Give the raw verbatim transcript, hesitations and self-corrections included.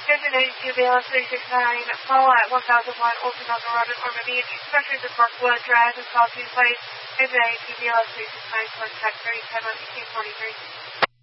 Engine eighty-two B L S three six nine, call at one thousand one Olsen Mountain Road in Ormond Beach. Structures report blood drag and faulty in place. Engine eighty-two B L S three six nine, contact thirty-seven, eighteen forty-three.